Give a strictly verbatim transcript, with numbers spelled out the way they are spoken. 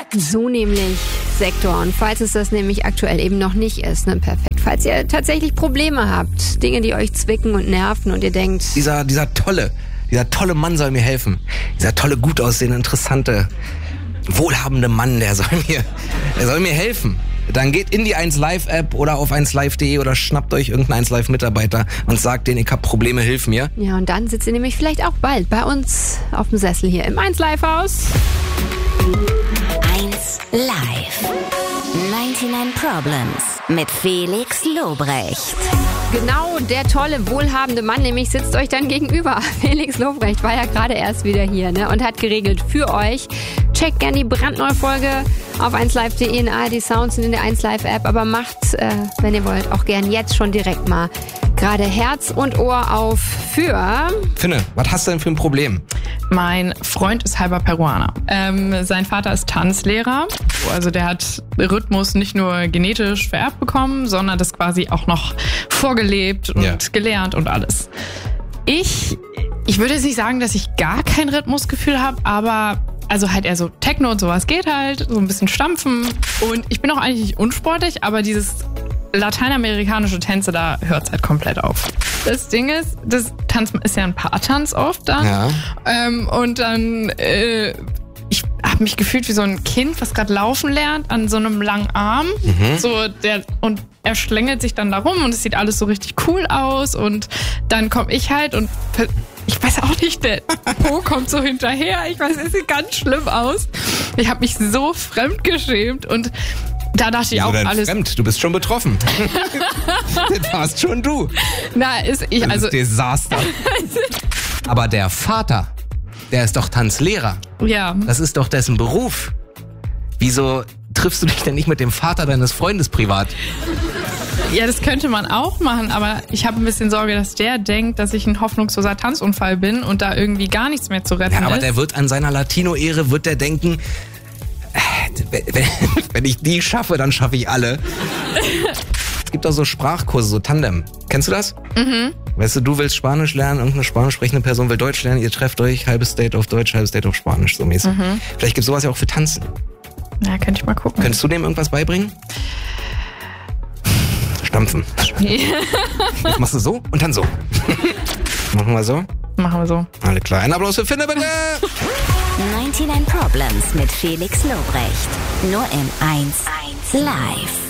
So nämlich, Sektor. Und falls es das nämlich aktuell eben noch nicht ist, ne, perfekt. Falls ihr tatsächlich Probleme habt, Dinge, die euch zwicken und nerven und ihr denkt... Dieser, dieser tolle, dieser tolle Mann soll mir helfen. Dieser tolle, gut aussehende, interessante, wohlhabende Mann, der soll mir, der soll mir helfen. Dann geht in die eins Live App oder auf eins live punkt de oder schnappt euch irgendeinen eins Live Mitarbeiter und sagt denen, ich hab Probleme, hilf mir. Ja, und dann sitzt ihr nämlich vielleicht auch bald bei uns auf dem Sessel hier im eins Live Haus. eins Live. neunundneunzig Problems mit Felix Lobrecht. Genau, der tolle, wohlhabende Mann nämlich sitzt euch dann gegenüber. Felix Lobrecht war ja gerade erst wieder hier, ne, und hat geregelt für euch. Checkt gerne die brandneue Folge auf eins live punkt de in A R D Sounds und in der eins Live App. Aber macht, äh, wenn ihr wollt, auch gern jetzt schon direkt mal gerade Herz und Ohr auf für... Finne, was hast du denn für ein Problem? Mein Freund ist halber Peruaner. Ähm, sein Vater ist Tanzlehrer. Also der hat Rhythmus nicht nur genetisch vererbt bekommen, sondern das quasi auch noch vorgelebt und ja. gelernt und alles. Ich, ich würde jetzt nicht sagen, dass ich gar kein Rhythmusgefühl habe, aber also halt eher so Techno und sowas geht halt, so ein bisschen stampfen. Und ich bin auch eigentlich nicht unsportlich, aber dieses lateinamerikanische Tänze, da hört es halt komplett auf. Das Ding ist, das Tanzen ist ja ein Paartanz oft dann. Ja. Ähm, und dann, äh, ich habe mich gefühlt wie so ein Kind, was gerade laufen lernt, an so einem langen Arm. Mhm. So der, und er schlängelt sich dann da rum und es sieht alles so richtig cool aus. Und dann komme ich halt und ich weiß auch nicht, der Po kommt so hinterher. Ich weiß, es sieht ganz schlimm aus. Ich habe mich so fremdgeschämt und da dachte ich Wieso auch denn alles. Fremd? Du bist schon betroffen. Das warst schon du. Na, ist ich das also. Ist Desaster. Aber der Vater, der ist doch Tanzlehrer. Ja. Das ist doch dessen Beruf. Wieso triffst du dich denn nicht mit dem Vater deines Freundes privat? Ja, das könnte man auch machen, aber ich habe ein bisschen Sorge, dass der denkt, dass ich ein hoffnungsloser Tanzunfall bin und da irgendwie gar nichts mehr zu retten ist. Ja, aber ist. Der wird an seiner Latino-Ehre, wird der denken, wenn ich die schaffe, dann schaffe ich alle. Es gibt auch so Sprachkurse, so Tandem. Kennst du das? Mhm. Weißt du, du willst Spanisch lernen, irgendeine spanisch sprechende Person will Deutsch lernen, ihr trefft euch, halbes Date auf Deutsch, halbes Date auf Spanisch, so mäßig. Mhm. Vielleicht gibt es sowas ja auch für Tanzen. Ja, könnte ich mal gucken. Könntest du dem irgendwas beibringen? Stampfen. Jetzt machst du so und dann so. Machen wir so? Machen wir so. Alle klar. Ein Applaus für Finne, bitte! neunundneunzig Problems mit Felix Lobrecht. Nur im eins Live.